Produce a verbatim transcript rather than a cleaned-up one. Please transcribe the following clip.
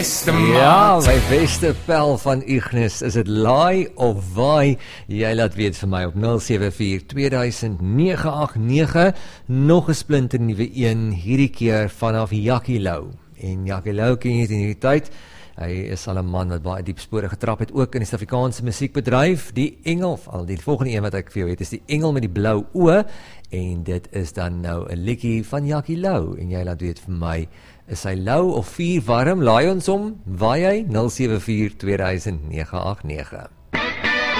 beste Ja, maat. my beste pel van Ignis, is dit laai of waai? Jy laat weet vir my op nul sewe vier twee duisend nege agt nege. Nog 'n splinter nuwe een, hierdie keer vanaf Jackie Lou. En Jackie Lou ken jy in hierdie tyd. Hy is al 'n man wat baie diep spore getrap het, ook in die Suid-Afrikaanse musiekbedryf. Die Engel, al die volgende een wat ek vir jou het, is die Engel met die blou oë. En dit is dan nou 'n liedjie van Jackie Lou. En jy laat weet vir my, is hy lou of vuur warm? Laai ons om, waai hy nul sewe vier twee duisend nege agt nege.